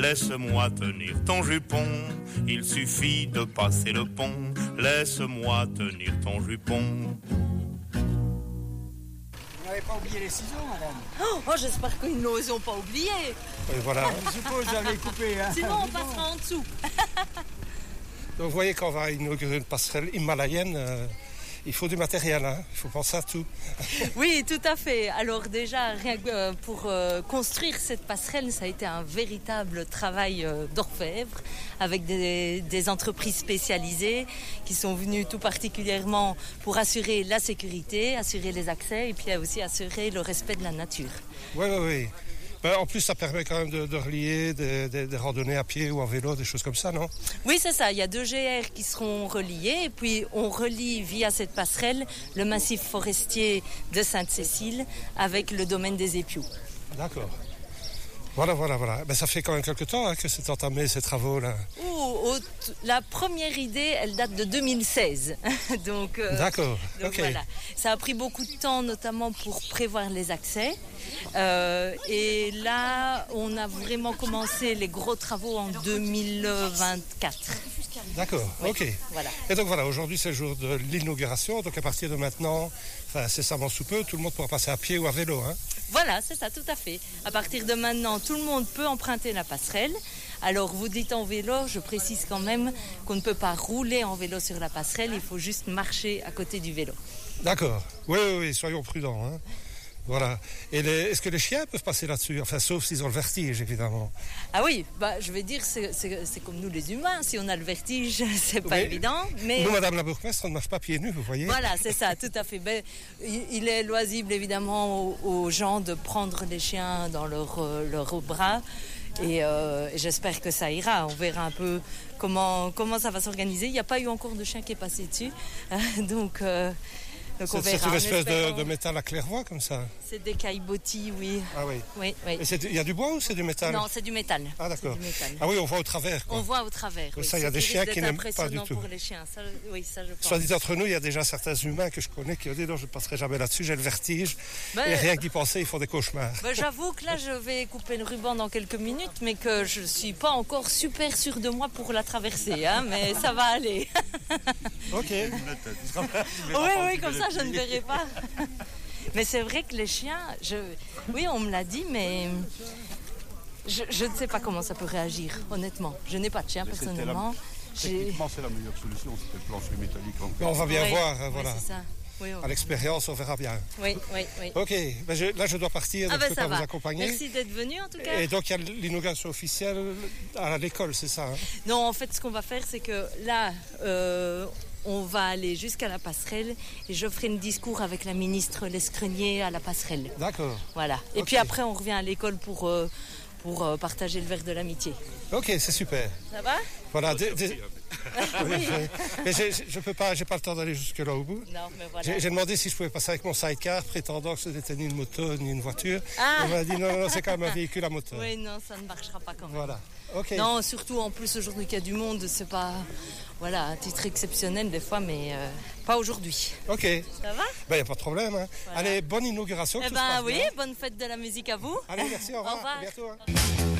laisse-moi tenir ton jupon. Il suffit de passer le pont, laisse-moi tenir ton jupon. Vous n'avez pas oublié les ciseaux, madame? Oh, j'espère qu'ils ne nous ont pas oubliés. Et voilà. Je suppose que j'avais coupé. Hein. Sinon, on passera en dessous. Donc vous voyez, quand on va inaugurer une passerelle himalayenne, il faut du matériel, hein. Il faut penser à tout. Oui, tout à fait. Alors déjà, rien que pour construire cette passerelle, ça a été un véritable travail d'orfèvre avec des entreprises spécialisées qui sont venues tout particulièrement pour assurer la sécurité, assurer les accès et puis aussi assurer le respect de la nature. Oui. Ben, en plus, ça permet quand même de relier des randonnées à pied ou en vélo, des choses comme ça, non? Oui, c'est ça. Il y a 2 GR qui seront reliés et puis on relie via cette passerelle le massif forestier de Sainte-Cécile avec le domaine des Épious. D'accord. Voilà. Ben, ça fait quand même quelques temps que c'est entamé ces travaux-là. La première idée, elle date de 2016. D'accord, donc ok. Voilà. Ça a pris beaucoup de temps, notamment pour prévoir les accès. Et là, on a vraiment commencé les gros travaux en 2024. D'accord, oui, ok. Voilà. Et donc voilà, aujourd'hui c'est le jour de l'inauguration. Donc à partir de maintenant, incessamment sous peu, tout le monde pourra passer à pied ou à vélo, hein? Voilà, c'est ça, tout à fait. À partir de maintenant, tout le monde peut emprunter la passerelle. Alors, vous dites en vélo, je précise quand même qu'on ne peut pas rouler en vélo sur la passerelle, il faut juste marcher à côté du vélo. D'accord. Oui, soyons prudents, hein. Voilà. Et est-ce que les chiens peuvent passer là-dessus? Enfin, sauf s'ils ont le vertige, évidemment. Ah oui, je vais dire, c'est comme nous les humains. Si on a le vertige, c'est pas évident. Mais... Nous, madame la bourgmestre, on ne marche pas pieds nus, vous voyez. Voilà, c'est ça, tout à fait. Il est loisible, évidemment, aux gens de prendre les chiens dans leurs bras. Et j'espère que ça ira. On verra un peu comment ça va s'organiser. Il n'y a pas eu encore de chien qui est passé dessus. Donc c'est une espèce de métal à claire-voie comme ça? C'est des caillebotis, oui. Ah oui. Oui. Il y a du bois ou c'est du métal? Non, c'est du métal. Ah d'accord. Métal. Ah oui, on voit au travers, quoi. On voit au travers. Oui. Ça, il y a des chiens qui n'aiment pas du tout. Pour les chiens. Ça, je pense. Soit dit entre nous, il y a déjà certains humains que je connais qui ont dit non, je ne passerai jamais là-dessus, j'ai le vertige. Et rien que d'y penser, ils font des cauchemars. J'avoue que là, je vais couper le ruban dans quelques minutes, mais que je ne suis pas encore super sûre de moi pour la traverser, hein, mais ça va aller. Ok. Oui, comme ça, je ne verrai pas. Mais c'est vrai que les chiens, oui, on me l'a dit, mais je ne sais pas comment ça peut réagir, honnêtement. Je n'ai pas de chien, personnellement. Techniquement, c'est la meilleure solution, c'était le plancher métallique. On va bien voir, voilà. C'est ça. Oui, à l'expérience, on verra bien. Oui. Ok, là je dois partir, donc je ne peux pas vous accompagner. Merci d'être venu en tout cas. Et donc il y a l'inauguration officielle à l'école, c'est ça, hein? Non, en fait, ce qu'on va faire, c'est que là, on va aller jusqu'à la passerelle et je ferai un discours avec la ministre Lescrenier à la passerelle. D'accord. Voilà. Et puis après, on revient à l'école pour partager le verre de l'amitié. Ok, c'est super. Ça va? Voilà. Oui. Mais je peux pas, j'ai pas le temps d'aller jusque là au bout. Non, mais voilà. J'ai demandé si je pouvais passer avec mon sidecar, prétendant que ce n'était ni une moto ni une voiture. Ah. On m'a dit non, c'est quand même un véhicule à moteur. Oui, non, ça ne marchera pas quand même. Voilà. Okay. Non, surtout en plus aujourd'hui qu'il y a du monde, c'est pas, voilà, un titre exceptionnel des fois, mais pas aujourd'hui. Ok. Ça va? Ben, y a pas de problème, hein. Voilà. Allez, bonne inauguration. Oui, bonne fête de la musique à vous. Allez, merci, au revoir. Au revoir. À bientôt. Hein.